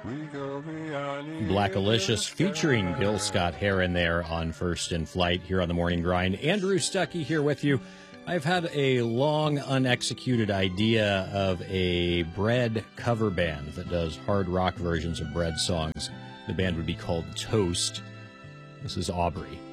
Blackalicious featuring Bill Scott Heron there on First in Flight here on the Morning Grind. Andrew Stuckey here with you. I've had a long unexecuted idea of a Bread cover band that does hard rock versions of Bread songs. The band would be called Toast. This is Aubrey.